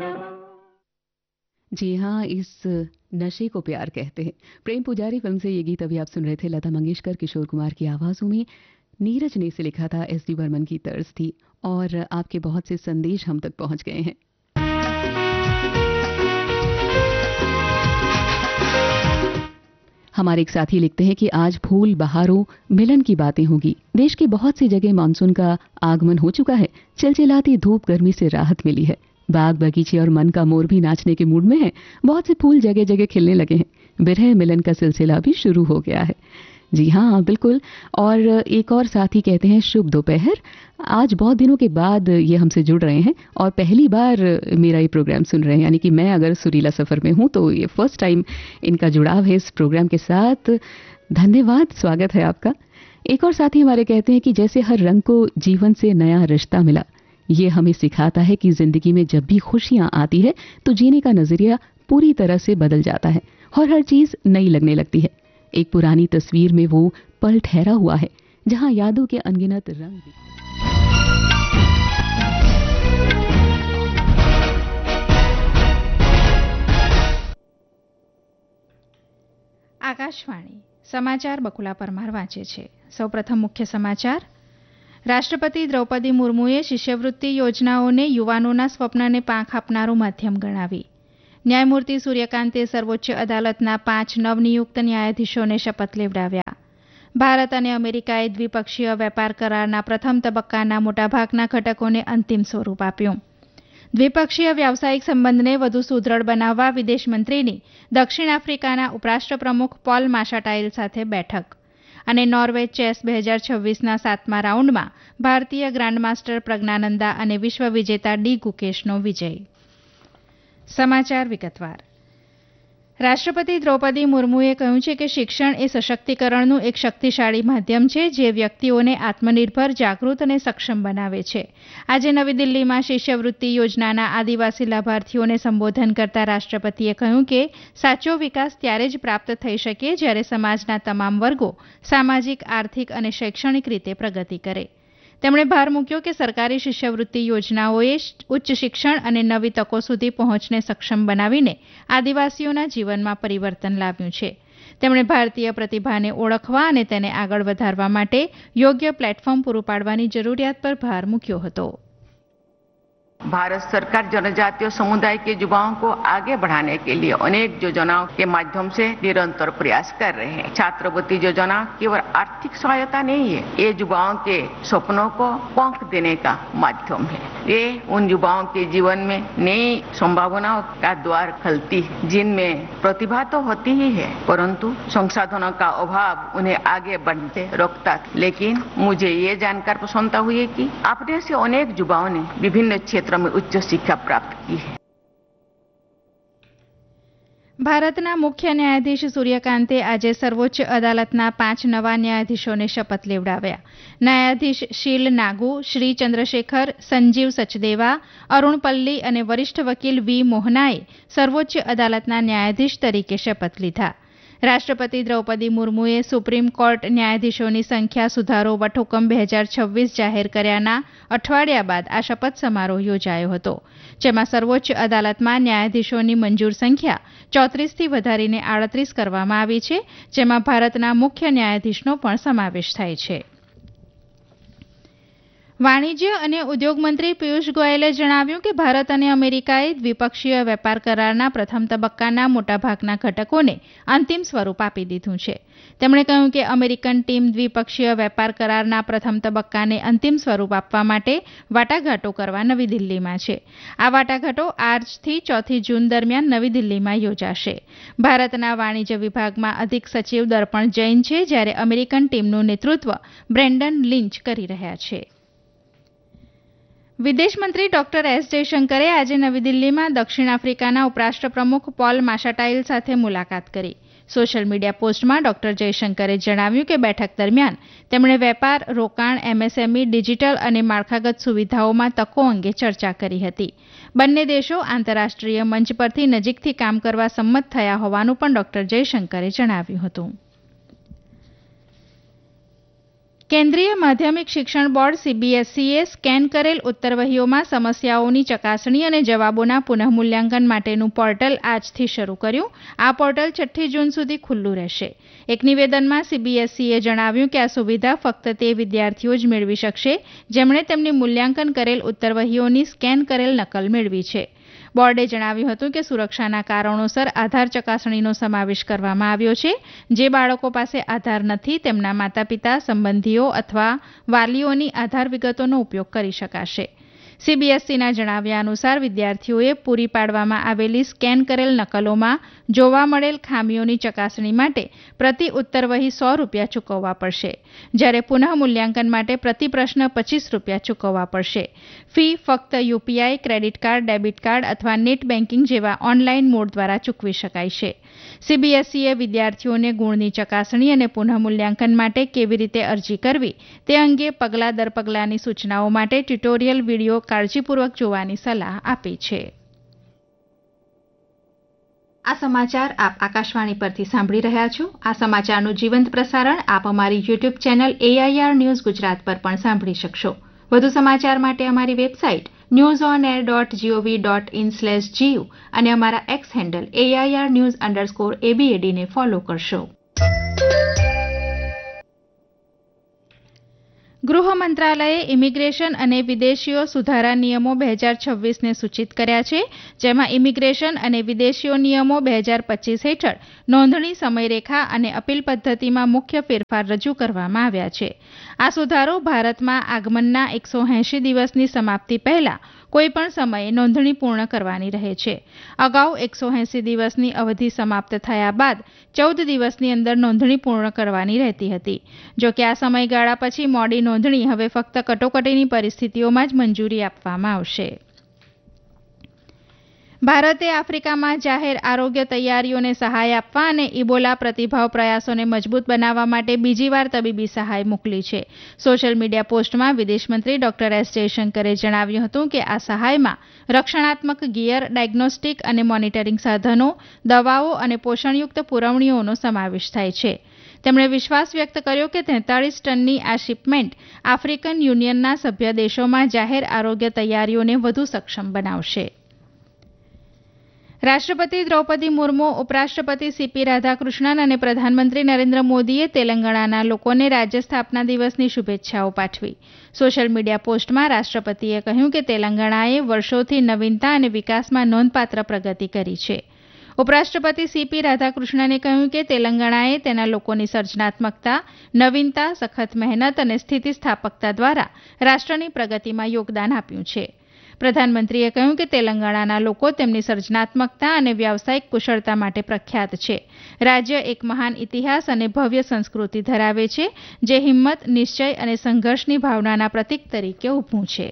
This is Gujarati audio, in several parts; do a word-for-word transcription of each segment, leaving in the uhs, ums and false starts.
जी हाँ, इस नशे को प्यार कहते हैं। प्रेम पुजारी फिल्म से ये गीत अभी आप सुन रहे थे। लता मंगेशकर, किशोर कुमार की आवाज़ों में, नीरज ने इसे लिखा था, एस डी बर्मन की तर्ज थी और आपके बहुत से संदेश हम तक पहुंच गए हैं। हमारे एक साथी लिखते हैं कि आज फूल बहारों मिलन की बातें होगी। देश की बहुत सी जगह मानसून का आगमन हो चुका है। चिलचिलाती धूप गर्मी से राहत मिली है। बाग बगीचे और मन का मोर भी नाचने के मूड में है। बहुत से फूल जगह जगह खिलने लगे हैं। बिरह मिलन का सिलसिला भी शुरू हो गया है। जी हाँ, बिल्कुल। और एक और साथी कहते हैं, शुभ दोपहर। आज बहुत दिनों के बाद ये हमसे जुड़ रहे हैं और पहली बार मेरा ये प्रोग्राम सुन रहे हैं, यानी कि मैं अगर सुरीला सफ़र में हूँ तो ये फर्स्ट टाइम इनका जुड़ाव है इस प्रोग्राम के साथ। धन्यवाद, स्वागत है आपका। एक और साथी हमारे कहते हैं कि जैसे हर रंग को जीवन से नया रिश्ता मिला, ये हमें सिखाता है कि जिंदगी में जब भी खुशियां आती है तो जीने का नजरिया पूरी तरह से बदल जाता है और हर चीज नई लगने लगती है। एक पुरानी तस्वीर में वो पल ठहरा हुआ है जहां यादों के अनगिनत रंग भी। આકાશવાણી સમાચાર બકુલા પરમાર વાંચે છે। સૌપ્રથમ મુખ્ય સમાચાર। રાષ્ટ્રપતિ દ્રૌપદી મુર્મુએ શિષ્યવૃત્તિ યોજનાઓને યુવાનોના સ્વપ્નને પાંખ આપનારું માધ્યમ ગણાવી। ન્યાયમૂર્તિ સૂર્યકાંતે સર્વોચ્ચ અદાલતના પાંચ નવનિયુક્ત ન્યાયાધીશોને શપથ લેવડાવ્યા। ભારત અને અમેરિકાએ દ્વિપક્ષીય વેપાર કરારના પ્રથમ તબક્કાના મોટાભાગના ઘટકોને અંતિમ સ્વરૂપ આપ્યું। દ્વિપક્ષીય વ્યાવસાયિક સંબંધને વધુ સુદૃઢ બનાવવા વિદેશ મંત્રીની દક્ષિણ આફ્રિકાના ઉપરાષ્ટ્રપ્રમુખ પોલ માશાટાઇલ સાથે બેઠક। અને નોર્વે ચેસ બે હજાર છવ્વીસના સાતમા રાઉન્ડમાં ભારતીય ગ્રાન્ડમાસ્ટર પ્રજ્ઞાનંદા અને વિશ્વ વિજેતા ડી ગુકેશનો વિજય। સમાચાર વિગતવાર। રાષ્ટ્રપતિ દ્રૌપદી મુર્મુએ કહ્યું છે કે શિક્ષણ એ સશક્તિકરણનું એક શક્તિશાળી માધ્યમ છે જે વ્યક્તિઓને આત્મનિર્ભર, જાગૃત અને સક્ષમ બનાવે છે। આજે નવી દિલ્હીમાં શિષ્યવૃત્તિ યોજનાના આદિવાસી લાભાર્થીઓને સંબોધન કરતા રાષ્ટ્રપતિએ કહ્યું કે સાચો વિકાસ ત્યારે જ પ્રાપ્ત થઈ શકે જ્યારે સમાજના તમામ વર્ગો સામાજિક, આર્થિક અને શૈક્ષણિક રીતે પ્રગતિ કરે। તેમણે ભાર મૂક્યો કે સરકારી શિષ્યવૃત્તિ યોજનાઓએ ઉચ્ચ શિક્ષણ અને નવી તકો સુધી પહોંચને સક્ષમ બનાવીને આદિવાસીઓના જીવનમાં પરિવર્તન લાવ્યું છે। તેમણે ભારતીય પ્રતિભાને ઓળખવા અને તેને આગળ વધારવા માટે યોગ્ય પ્લેટફોર્મ પૂરું પાડવાની જરૂરિયાત પર ભાર મૂક્યો હતો। भारत सरकार जनजातीय समुदाय के युवाओं को आगे बढ़ाने के लिए अनेक योजनाओं के माध्यम से निरंतर प्रयास कर रहे हैं। छात्रवृत्ति योजना केवल आर्थिक सहायता नहीं है, ये युवाओं के सपनों को पंख देने का माध्यम है। ये उन युवाओं के जीवन में नई संभावनाओं का द्वार खोलती है जिनमें प्रतिभा तो होती ही है परंतु संसाधनों का अभाव उन्हें आगे बढ़ते रोकता। लेकिन मुझे ये जानकर प्रसन्नता हुई कि आपने से अनेक युवाओं ने विभिन्न क्षेत्र में उच्च शिक्षा प्राप्त की है। ભારતના મુખ્ય ન્યાયાધીશ સૂર્યકાંતે આજે સર્વોચ્ચ અદાલતના પાંચ નવા ન્યાયાધીશોને શપથ લેવડાવ્યા। ન્યાયાધીશ શીલ નાગુ, શ્રી ચંદ્રશેખર, સંજીવ સચદેવા, અરુણ પલ્લી અને વરિષ્ઠ વકીલ વી મોહનાએ સર્વોચ્ચ અદાલતના ન્યાયાધીશ તરીકે શપથ લીધા। રાષ્ટ્રપતિ દ્રૌપદી મુર્મુએ સુપ્રીમ કોર્ટ ન્યાયાધીશોની સંખ્યા સુધારો વટહુકમ બે હજાર છવ્વીસ જાહેર કર્યાના અઠવાડિયા બાદ આ શપથ સમારોહ યોજાયો હતો, જેમાં સર્વોચ્ચ અદાલતમાં ન્યાયાધીશોની મંજૂર સંખ્યા ચોત્રીસથી વધારીને આડત્રીસ કરવામાં આવી છે, જેમાં ભારતના મુખ્ય ન્યાયાધીશનો પણ સમાવેશ થાય છે। વાણિજ્ય અને ઉદ્યોગ મંત્રી પિયુષ ગોયલે જણાવ્યું કે ભારત અને અમેરિકાએ દ્વિપક્ષીય વેપાર કરારના પ્રથમ તબક્કાના મોટાભાગના ઘટકોને અંતિમ સ્વરૂપ આપી દીધું છે। તેમણે કહ્યું કે અમેરિકન ટીમ દ્વિપક્ષીય વેપાર કરારના પ્રથમ તબક્કાને અંતિમ સ્વરૂપ આપવા માટે વાટાઘાટો કરવા નવી દિલ્હીમાં છે। આ વાટાઘાટો આજથી ચોથી જૂન દરમિયાન નવી દિલ્હીમાં યોજાશે। ભારતના વાણિજ્ય વિભાગમાં અધિક સચિવ દર્પણ જૈન છે, જ્યારે અમેરિકન ટીમનું નેતૃત્વ બ્રેન્ડન લિંચ કરી રહ્યા છે। વિદેશ મંત્રી ડોક્ટર એસ જયશંકરે આજે નવી દિલ્હીમાં દક્ષિણ આફ્રિકાના ઉપરાષ્ટ્રપ્રમુખ પોલ માશાટાઇલ સાથે મુલાકાત કરી। સોશિયલ મીડિયા પોસ્ટમાં ડોક્ટર જયશંકરે જણાવ્યું કે બેઠક દરમિયાન તેમણે વેપાર, રોકાણ, એમએસએમઈ, ડિજિટલ અને માળખાગત સુવિધાઓમાં તકો અંગે ચર્ચા કરી હતી। બંને દેશો આંતરરાષ્ટ્રીય મંચ પરથી નજીકથી કામ કરવા સંમત થયા હોવાનું પણ ડોક્ટર જયશંકરે જણાવ્યું હતું। કેન્દ્રીય માધ્યમિક શિક્ષણ બોર્ડ સીબીએસઈએ સ્કેન કરેલ ઉત્તરવહીઓમાં સમસ્યાઓની ચકાસણી અને જવાબોના પુનઃમૂલ્યાંકન માટેનું પોર્ટલ આજથી શરૂ કર્યું. આ પોર્ટલ છઠ્ઠી જૂન સુધી ખુલ્લું રહેશે. એક નિવેદનમાં સીબીએસઈએ જણાવ્યું કે આ સુવિધા ફક્ત તે વિદ્યાર્થીઓ જ મેળવી શકશે જેમણે તેમની મૂલ્યાંકન કરેલ ઉત્તરવહીઓની સ્કેન કરેલ નકલ મેળવી છે. બોર્ડે જણાવ્યું હતું કે સુરક્ષાના કારણોસર આધાર ચકાસણીનો સમાવેશ કરવામાં આવ્યો છે. જે બાળકો પાસે આધાર નથી તેમના માતા પિતા, સંબંધીઓ અથવા વાલીઓની આધાર વિગતોનો ઉપયોગ કરી શકાશે. સીબીએસઈના જણાવ્યા અનુસાર વિદ્યાર્થીઓએ પૂરી પાડવામાં આવેલી સ્કેન કરેલ નકલોમાં જોવા મળેલ ખામીઓની ચકાસણી માટે પ્રતિ ઉત્તરવહી સો રૂપિયા ચૂકવવા પડશે, જ્યારે પુનઃ મૂલ્યાંકન માટે પ્રતિ પ્રશ્ન પચીસ રૂપિયા ચૂકવવા પડશે. ફી ફક્ત UPI, credit card, debit card અથવા નેટ બેન્કિંગ જેવા ઓનલાઈન મોડ દ્વારા ચૂકવી શકાય છે. સીબીએસઈએ વિદ્યાર્થીઓને ગુણની ચકાસણી અને પુનઃ મૂલ્યાંકન માટે કેવી રીતે અરજી કરવી તે અંગે પગલા દર પગલાની સૂચનાઓ માટે ટ્યુટોરિયલ વિડીયો કાળજીપૂર્વક જોવાની સલાહ આપી છે. આ સમાચાર આપ આકાશવાણી પરથી સાંભળી રહ્યા છો. આ સમાચારનું જીવંત પ્રસારણ આપ અમારી YouTube channel AIR news Gujarat પર પણ સાંભળી શકશો. વધુ સમાચાર માટે અમારી website news on air dot GOV dot in slash GU અને અમારા x handle AIR news underscore એબીએડીને follow કરશો. ગૃહ મંત્રાલયે ઇમિગ્રેશન અને વિદેશીઓ સુધારા નિયમો બે હજાર છવ્વીસને સૂચિત કર્યા છે, જેમાં ઇમિગ્રેશન અને વિદેશીઓ નિયમો બે હજાર પચીસ હેઠળ નોંધણી સમયરેખા અને અપીલ પદ્ધતિમાં મુખ્ય ફેરફાર રજૂ કરવામાં આવ્યા છે. આ સુધારો ભારતમાં આગમનના એકસો એંશી દિવસની સમાપ્તિ પહેલા કોઈપણ સમયે નોંધણી પૂર્ણ કરવાની રહે છે. અગાઉ એકસો એંશી દિવસની અવધિ સમાપ્ત થયા બાદ ચૌદ દિવસની અંદર નોંધણી પૂર્ણ કરવાની રહેતી હતી. જો કે આ સમયગાળા પછી મોડી નોંધણી હવે ફક્ત કટોકટીની પરિસ્થિતિઓમાં જ મંજૂરી આપવામાં આવશે. ભારતે આફ્રિકામાં જાહેર આરોગ્ય તૈયારીઓને સહાય આપવા અને ઇબોલા પ્રતિભાવ પ્રયાસોને મજબૂત બનાવવા માટે બીજીવાર તબીબી સહાય મોકલી છે. સોશિયલ મીડિયા પોસ્ટમાં વિદેશમંત્રી ડોક્ટર એસ જયશંકરે જણાવ્યું હતું કે આ સહાયમાં રક્ષણાત્મક ગિયર, ડાયગ્નોસ્ટિક અને મોનિટરિંગ સાધનો, દવાઓ અને પોષણયુક્ત પુરવણીઓનો સમાવેશ થાય છે. તેમણે વિશ્વાસ વ્યક્ત કર્યો કે તેતાળીસ ટનની આ શિપમેન્ટ આફ્રિકન યુનિયનના સભ્ય દેશોમાં જાહેર આરોગ્ય તૈયારીઓને વધુ સક્ષમ બનાવશે. રાષ્ટ્રપતિ દ્રૌપદી મુર્મુ, ઉપરાષ્ટ્રપતિ સીપી રાધાકૃષ્ણન અને પ્રધાનમંત્રી નરેન્દ્ર મોદીએ તેલંગાણાના લોકોને રાજ્ય સ્થાપના દિવસની શુભેચ્છાઓ પાઠવી. સોશિયલ મીડિયા પોસ્ટમાં રાષ્ટ્રપતિએ કહ્યું કે તેલંગાણાએ વર્ષોથી નવીનતા અને વિકાસમાં નોંધપાત્ર પ્રગતિ કરી છે. ઉપરાષ્ટ્રપતિ સીપી રાધાકૃષ્ણને કહ્યું કે તેલંગાણાએ તેના લોકોની સર્જનાત્મકતા, નવીનતા, સખત મહેનત અને સ્થિતિસ્થાપકતા દ્વારા રાષ્ટ્રની પ્રગતિમાં યોગદાન આપ્યું છે. પ્રધાનમંત્રીએ કહ્યું કે તેલંગાણાના લોકો તેમની સર્જનાત્મકતા અને વ્યાવસાયિક કુશળતા માટે પ્રખ્યાત છે. રાજ્ય એક મહાન ઇતિહાસ અને ભવ્ય સંસ્કૃતિ ધરાવે છે, જે હિંમત, નિશ્ચય અને સંઘર્ષની ભાવનાના પ્રતીક તરીકે ઊભું છે.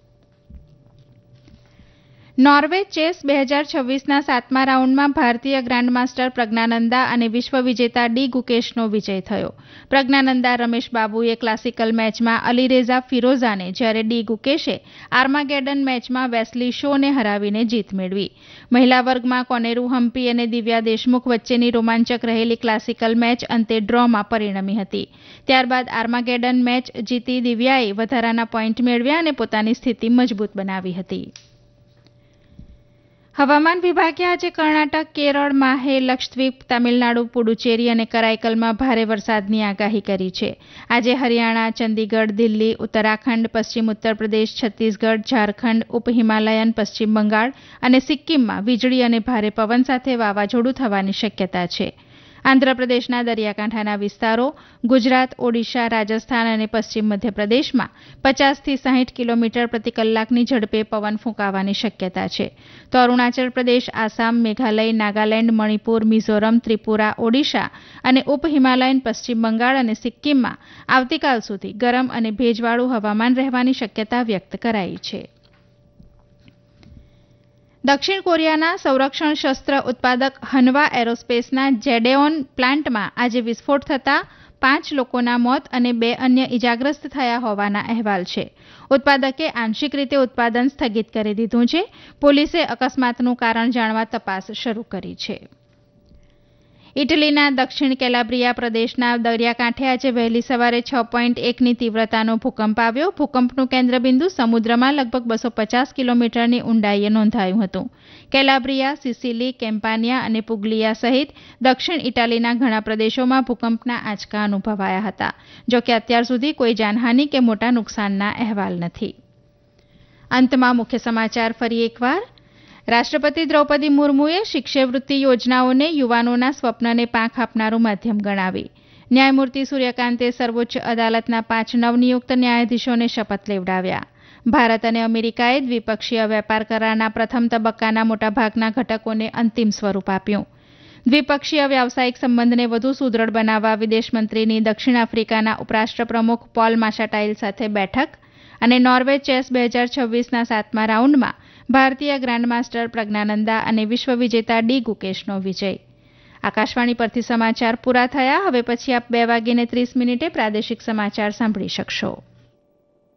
નોર્વે ચેસ બે હજાર છવ્વીસના સાતમા રાઉન્ડમાં ભારતીય ગ્રાન્ડમાસ્ટર પ્રજ્ઞાનંદા અને વિશ્વ વિજેતા ડી ગુકેશનો વિજય થયો. પ્રજ્ઞાનંદા રમેશ બાબુએ ક્લાસિકલ મેચમાં અલીરેઝા ફિરોઝાને, જ્યારે ડી ગુકેશે આર્માગેડન મેચમાં વેસ્લી શોને હરાવીને જીત મેળવી. મહિલા વર્ગમાં કોનેરુ હમ્પી અને દિવ્યા દેશમુખ વચ્ચેની રોમાંચક રહેલી ક્લાસિકલ મેચ અંતે ડ્રોમાં પરિણમી હતી. ત્યારબાદ આર્માગેડન મેચ જીતી દિવ્યાએ વધારાના પોઈન્ટ મેળવ્યા અને પોતાની સ્થિતિ મજબૂત બનાવી હતી. હવામાન વિભાગે આજે કર્ણાટક, કેરળ, માહે, લક્ષદ્વીપ, તામિલનાડુ, પુડુચેરી અને કરાઈકલમાં ભારે વરસાદની આગાહી કરી છે. આજે હરિયાણા, ચંદીગઢ, દિલ્હી, ઉત્તરાખંડ, પશ્ચિમ ઉત્તર પ્રદેશ, છત્તીસગઢ, ઝારખંડ, ઉપ હિમાલયન, પશ્ચિમ બંગાળ અને સિક્કિમમાં વીજળી અને ભારે પવન સાથે વાવાઝોડું થવાની શક્યતા છે. આંધ્રપ્રદેશના દરિયાકાંઠાના વિસ્તારો, ગુજરાત, ઓડિશા, રાજસ્થાન અને પશ્ચિમ મધ્યપ્રદેશમાં પચાસથી સાહીઠ કિલોમીટર પ્રતિ કલાકની ઝડપે પવન ફૂંકાવાની શક્યતા છે. તો અરુણાચલ પ્રદેશ, આસામ, મેઘાલય, નાગાલેન્ડ, મણિપુર, મિઝોરમ, ત્રિપુરા, ઓડિશા અને ઉપ હિમાલયન પશ્ચિમ બંગાળ અને સિક્કિમમાં આવતીકાલ સુધી ગરમ અને ભેજવાળું હવામાન રહેવાની શક્યતા વ્યક્ત કરાઈ છે. દક્ષિણ કોરિયાના સંરક્ષણ શસ્ત્ર ઉત્પાદક હનવા એરોસ્પેસના જેડેઓન પ્લાન્ટમાં આજે વિસ્ફોટ થતાં પાંચ લોકોના મોત અને બે અન્ય ઇજાગ્રસ્ત થયા હોવાના અહેવાલ છે. ઉત્પાદકે આંશિક રીતે ઉત્પાદન સ્થગિત કરી દીધું છે. પોલીસે અકસ્માતનું કારણ જાણવા તપાસ શરૂ કરી છે. ઇટલીના દક્ષિણ કેલાબ્રિયા પ્રદેશના દરિયાકાંઠે આજે વહેલી સવારે છ પોઈન્ટ એકની તીવ્રતાનો ભૂકંપ આવ્યો. ભૂકંપનું કેન્દ્રબિંદુ સમુદ્રમાં લગભગ બસો પચાસ કિલોમીટરની ઊંડાઈએ નોંધાયું હતું. કેલાબ્રિયા, સિસિલી, કેમ્પાનિયા અને પુગલિયા સહિત દક્ષિણ ઇટાલીના ઘણા પ્રદેશોમાં ભૂકંપના આંચકા અનુભવાયા હતા. જોકે અત્યાર સુધી કોઈ જાનહાનિ કે મોટા નુકસાનના અહેવાલ નથી. અંતમાં મુખ્ય સમાચાર ફરી એકવાર. રાષ્ટ્રપતિ દ્રૌપદી મુર્મુએ શિષ્યવૃત્તિ યોજનાઓને યુવાનોના સ્વપ્નને પાંખ આપનારું માધ્યમ ગણાવી. ન્યાયમૂર્તિ સૂર્યકાંતે સર્વોચ્ચ અદાલતના પાંચ નવનિયુક્ત ન્યાયાધીશોને શપથ લેવડાવ્યા. ભારત અને અમેરિકાએ દ્વિપક્ષીય વેપાર કરારના પ્રથમ તબક્કાના મોટાભાગના ઘટકોને અંતિમ સ્વરૂપ આપ્યું. દ્વિપક્ષીય વ્યાવસાયિક સંબંધને વધુ સુદૃઢ બનાવવા વિદેશમંત્રીની દક્ષિણ આફ્રિકાના ઉપરાષ્ટ્રપ્રમુખ પોલ માશાટાઇલ સાથે બેઠક અને નોર્વે ચેસ બે હજાર છવ્વીસના સાતમા રાઉન્ડમાં ભારતીય ગ્રાન્ડમાસ્ટર પ્રજ્ઞાનંદા અને વિશ્વ વિજેતા ડી ગુકેશનો વિજય. આકાશવાણી પરથી સમાચાર પૂરા થયા. હવે પછી આપ બે વાગીને ત્રીસ મિનિટે પ્રાદેશિક સમાચાર સાંભળી શકશો.